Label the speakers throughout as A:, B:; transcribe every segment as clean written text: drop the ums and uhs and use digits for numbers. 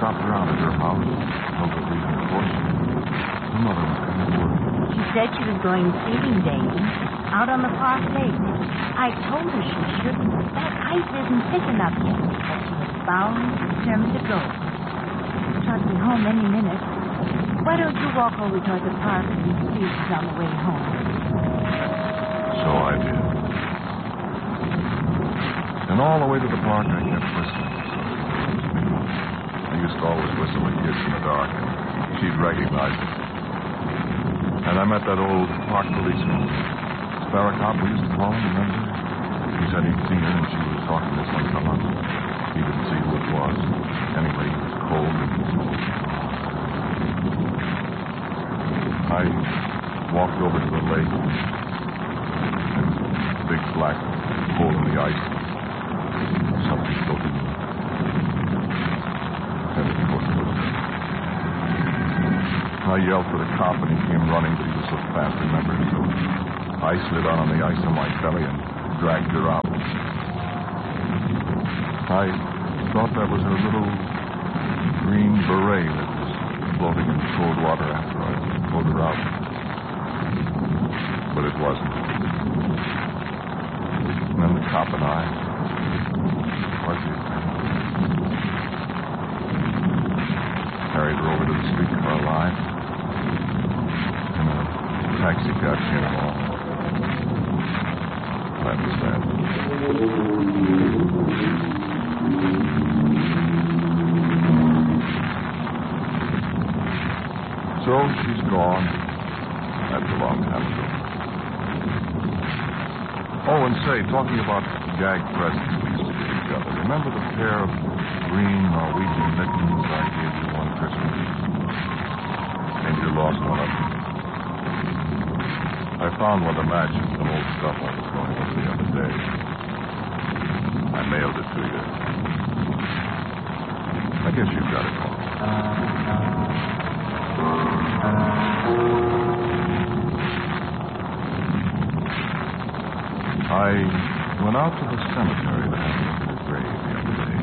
A: stopped around at her house, told her reason, of course. Her mother was coming to work.
B: She said she was going feeding days out on the Park Lake. I told her she shouldn't. That ice isn't thick enough yet. But she was bound, determined to go. She'll be home any minute. Why don't you walk over toward the park and see if she's on the way home?
A: So I did. And all the way to the park, I kept whistling. I used to always whistle at kids in the dark, and she'd recognize it. And I met that old park policeman, Sparrow Cop, we used to call him, remember? He said he'd seen her, and she was talking to some fella. He didn't see who it was. Anyway, he was cold and I walked over to the lake. There's a big black hole in the ice. Something floating. And of course it was there. I yelled for the cop and he came running, but he was so fast, remember? So I slid on the ice on my belly and dragged her out. I thought that was her little green beret that was floating in cold water after I pulled her out. But it wasn't. And then the cop and I, was it? Carried her over to the streetcar line. And a taxi cab came along. That was that. So she's gone. That's a long time ago. Oh, and say, talking about gag presents we used to give each other, remember the pair of green Norwegian mittens I gave you one Christmas? And you lost one of them. I found one to match some old stuff I was going over the other day. I mailed it to you. I guess you've got it all. I went out to the cemetery to have a look at the grave the other day.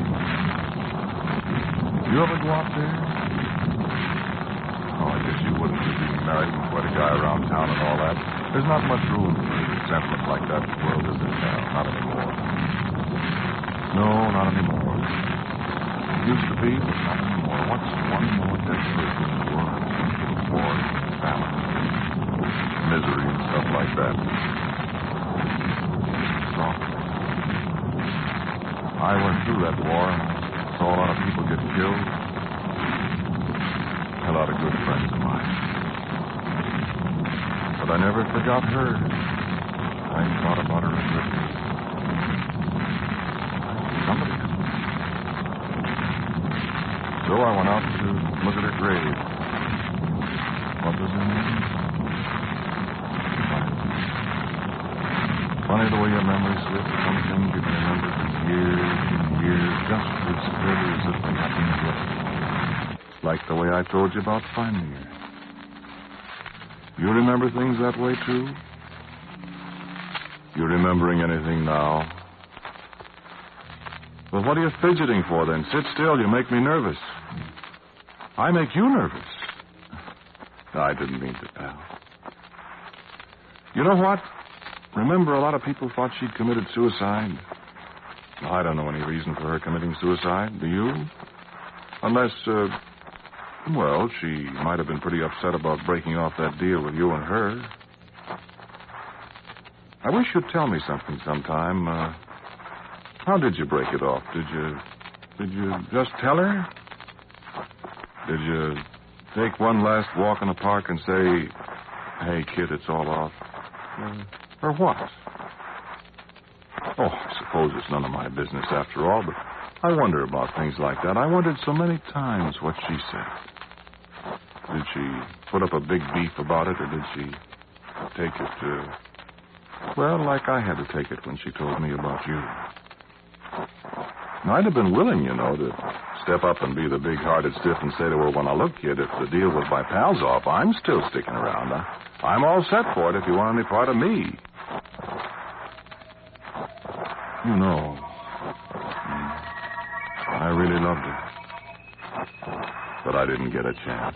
A: You ever go out there? Oh, I guess you wouldn't be being married and quite a guy around town and all that. There's not much room for sentiment like that in the world, is there now? Not anymore. No, not anymore. It used to be, but not anymore. What's one more dead person in the world? War, famine, misery, and stuff like that. I went through that war and saw a lot of people get killed. A lot of good friends of mine. But I never forgot her. I thought about her a good deal. Somebody did. So I went out to look at her grave. What was her name? Funny the way your memory slips. Some things you can remember for years and years, just as clearly as if they happened yesterday. Like the way I told you about finding her. You remember things that way, too? You remembering anything now? Well, what are you fidgeting for, then? Sit still. You make me nervous. I make you nervous. I didn't mean to, pal. You know what? Remember, a lot of people thought she'd committed suicide. I don't know any reason for her committing suicide. Do you? Unless, well, she might have been pretty upset about breaking off that deal with you and her. I wish you'd tell me something sometime. How did you break it off? Did you just tell her? Did you take one last walk in the park and say, hey, kid, it's all off? Or what? Oh, I suppose it's none of my business after all, but I wonder about things like that. I wondered so many times what she said. Did she put up a big beef about it, or did she take it, well, like I had to take it when she told me about you? I'd have been willing, you know, to step up and be the big-hearted stiff and say to her, well, now, look, kid, if the deal with my pals off, I'm still sticking around. I'm all set for it if you want any part of me. You know, I really loved her. But I didn't get a chance.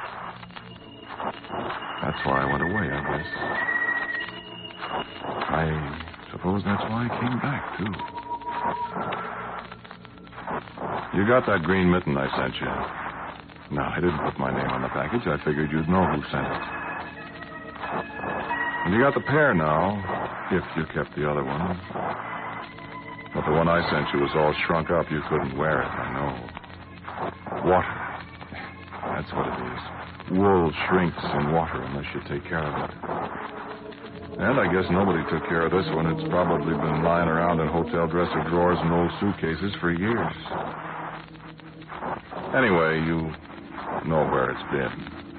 A: That's why I went away, I guess. I suppose that's why I came back, too. You got that green mitten I sent you? No, I didn't put my name on the package. I figured you'd know who sent it. And you got the pair now, if you kept the other one. But the one I sent you was all shrunk up. You couldn't wear it, I know. Water. That's what it is. Wool shrinks in water unless you take care of it. And I guess nobody took care of this one. It's probably been lying around in hotel dresser drawers and old suitcases for years. Anyway, you know where it's been.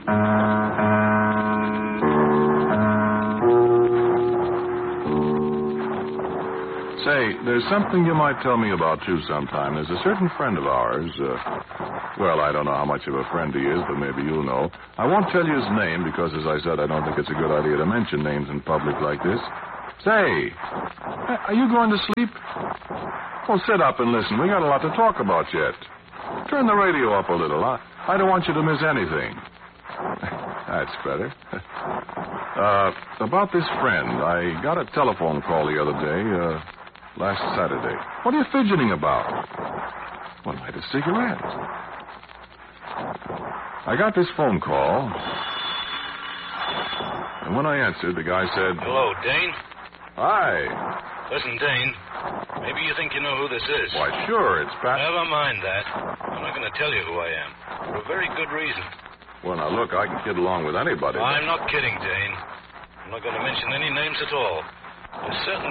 A: Say, there's something you might tell me about, too, sometime. There's a certain friend of ours. Well, I don't know how much of a friend he is, but maybe you'll know. I won't tell you his name because, as I said, I don't think it's a good idea to mention names in public like this. Say, are you going to sleep? Well, sit up and listen. We got a lot to talk about yet. Turn the radio up a little. I don't want you to miss anything. That's better. About this friend, I got a telephone call the other day, last Saturday. What are you fidgeting about? Well, light a cigarette. I got this phone call, and when I answered, the guy said...
C: Hello, Dane?
A: Hi.
C: Listen, Dane, maybe you think you know who this is.
A: Why, sure, it's Pat...
C: Never mind that. I'm not going to tell you who I am, for a very good reason.
A: Well, now, look, I can kid along with anybody.
C: I'm not kidding, Dane. I'm not going to mention any names at all. There's certain